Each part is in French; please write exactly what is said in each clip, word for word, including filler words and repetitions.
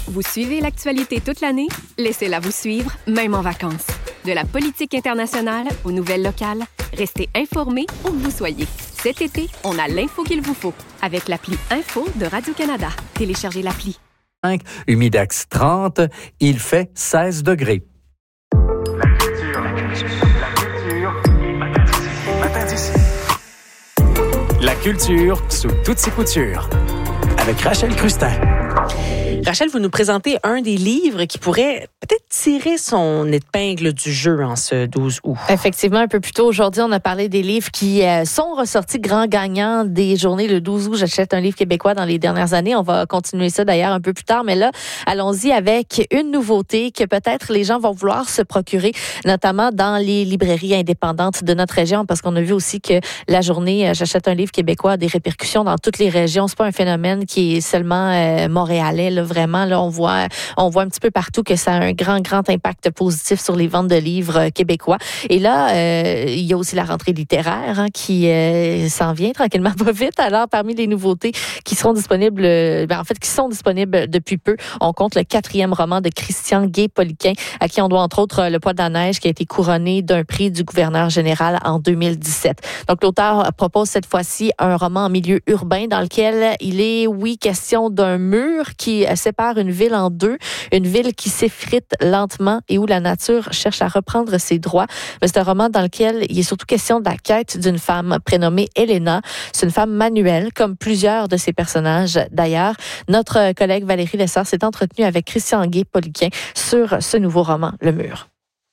Vous suivez l'actualité toute l'année? Laissez-la vous suivre, même en vacances. De la politique internationale aux nouvelles locales, restez informés où que vous soyez. Cet été, on a l'info qu'il vous faut avec l'appli Info de Radio-Canada. Téléchargez l'appli. Humidex trente, il fait seize degrés. La culture, la culture, la culture, matin d'ici. La culture sous toutes ses coutures. Avec Rachel Crustin. Rachel, vous nous présentez un des livres qui pourrait peut-être tirer son épingle du jeu en ce douze août. Effectivement, un peu plus tôt aujourd'hui, on a parlé des livres qui euh, sont ressortis grands gagnants des journées le douze août. J'achète un livre québécois dans les dernières années. On va continuer ça d'ailleurs un peu plus tard. Mais là, allons-y avec une nouveauté que peut-être les gens vont vouloir se procurer, notamment dans les librairies indépendantes de notre région, parce qu'on a vu aussi que la journée J'achète un livre québécois a des répercussions dans toutes les régions. C'est pas un phénomène qui est seulement euh, montréalais, là, vraiment. Là, on voit, on voit un petit peu partout que ça a un grand, grand impact positif sur les ventes de livres québécois. Et là, euh, il y a aussi la rentrée littéraire hein, qui euh, s'en vient tranquillement pas vite. Alors, parmi les nouveautés qui seront disponibles, ben, en fait, qui sont disponibles depuis peu, on compte le quatrième roman de Christian Gay-Poliquin, à qui on doit entre autres Le poids de la neige, qui a été couronné d'un prix du gouverneur général en deux mille dix-sept. Donc, l'auteur propose cette fois-ci un roman en milieu urbain dans lequel il est, oui, question d'un mur qui sépare une ville en deux, une ville qui s'effrite lentement et où la nature cherche à reprendre ses droits. Mais c'est un roman dans lequel il est surtout question de la quête d'une femme prénommée Elena. C'est une femme manuelle, comme plusieurs de ses personnages d'ailleurs. Notre collègue Valérie Lessard s'est entretenue avec Christian Gay-Poliquin sur ce nouveau roman, Le Mur.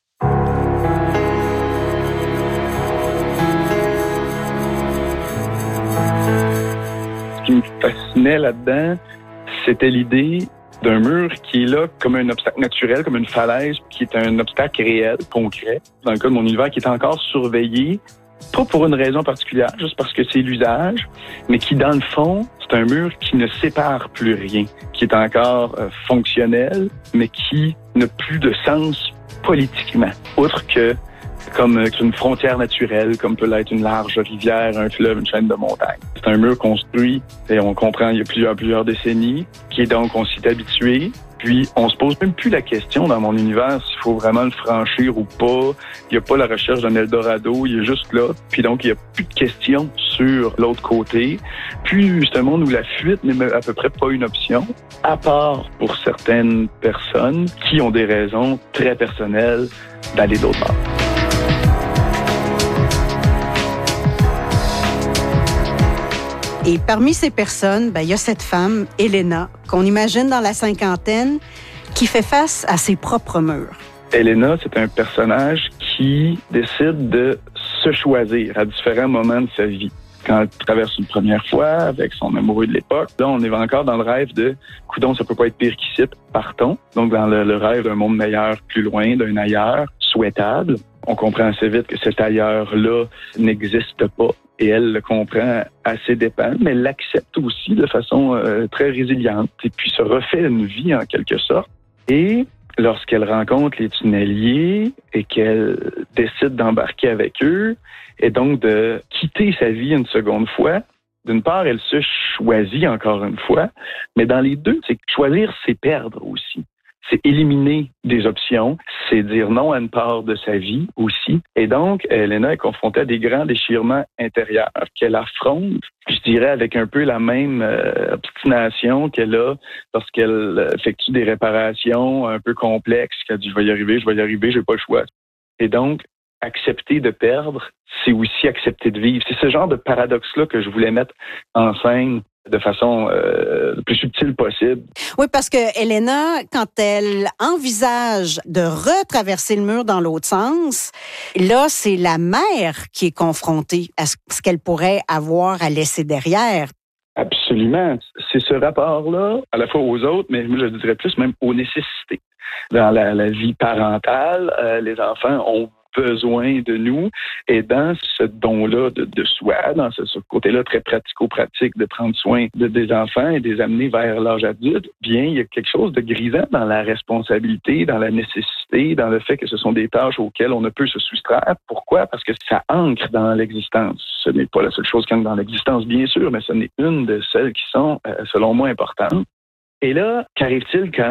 Ce qui me fascinait là-dedans, c'était l'idée d'un mur qui est là comme un obstacle naturel, comme une falaise, qui est un obstacle réel, concret, dans le cas de mon univers, qui est encore surveillé, pas pour une raison particulière, juste parce que c'est l'usage, mais qui, dans le fond, c'est un mur qui ne sépare plus rien, qui est encore euh, fonctionnel, mais qui n'a plus de sens politiquement, outre que comme une frontière naturelle, comme peut l'être une large rivière, un fleuve, une chaîne de montagnes. C'est un mur construit, et on comprend, il y a plusieurs, plusieurs décennies, qui est donc, on s'y est habitué. Puis, on se pose même plus la question dans mon univers s'il faut vraiment le franchir ou pas. Il n'y a pas la recherche d'un Eldorado, il est juste là. Puis donc, il n'y a plus de questions sur l'autre côté. Puis, c'est un monde où la fuite n'est à peu près pas une option, à part pour certaines personnes qui ont des raisons très personnelles d'aller d'autre part. Et parmi ces personnes, ben, il y a cette femme, Elena, qu'on imagine dans la cinquantaine, qui fait face à ses propres murs. Elena, c'est un personnage qui décide de se choisir à différents moments de sa vie. Quand elle traverse une première fois avec son amoureux de l'époque, là, on est encore dans le rêve de « coudonc, ça peut pas être pire qu'ici, partons ». Donc, dans le, le rêve d'un monde meilleur, plus loin, d'un ailleurs souhaitable. On comprend assez vite que cet ailleurs-là n'existe pas. Et elle le comprend à ses dépens, mais elle l'accepte aussi de façon euh, très résiliente et puis se refait une vie en quelque sorte. Et lorsqu'elle rencontre les tunneliers et qu'elle décide d'embarquer avec eux et donc de quitter sa vie une seconde fois, d'une part, elle se choisit encore une fois, mais dans les deux, c'est que choisir, c'est perdre aussi. C'est éliminer des options, c'est dire non à une part de sa vie aussi. Et donc, Elena est confrontée à des grands déchirements intérieurs qu'elle affronte, je dirais, avec un peu la même euh, obstination qu'elle a lorsqu'elle effectue des réparations un peu complexes, qu'elle dit « je vais y arriver, je vais y arriver, j'ai pas le choix ». Et donc, accepter de perdre, c'est aussi accepter de vivre. C'est ce genre de paradoxe-là que je voulais mettre en scène de façon euh, le plus subtile possible. Oui, parce que Elena, quand elle envisage de retraverser le mur dans l'autre sens, là, c'est la mère qui est confrontée à ce qu'elle pourrait avoir à laisser derrière. Absolument. C'est ce rapport-là, à la fois aux autres, mais moi, je dirais plus même aux nécessités. Dans la, la vie parentale, euh, les enfants ont besoin de nous. Et dans ce don-là de, de soi, dans ce, ce côté-là très pratico-pratique de prendre soin de, des enfants et de les amener vers l'âge adulte, bien, il y a quelque chose de grisant dans la responsabilité, dans la nécessité, dans le fait que ce sont des tâches auxquelles on ne peut se soustraire. Pourquoi? Parce que ça ancre dans l'existence. Ce n'est pas la seule chose qui ancre dans l'existence, bien sûr, mais ce n'est une de celles qui sont, euh, selon moi, importantes. Et là, qu'arrive-t-il quand